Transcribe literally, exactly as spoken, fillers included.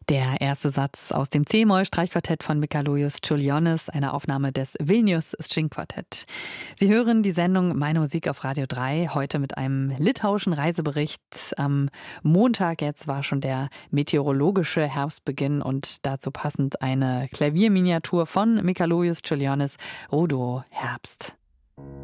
Der erste Satz aus dem C-Moll-Streichquartett von Mikalojus Čiurlionis, eine Aufnahme des Vilnius String Quartett. Sie hören die Sendung Meine Musik auf Radio drei, heute mit einem litauischen Reisebericht. Am Montag jetzt war schon der meteorologische Herbstbeginn und dazu passend eine Klavierminiatur von Mikalojus Čiurlionis, Rudo Herbst.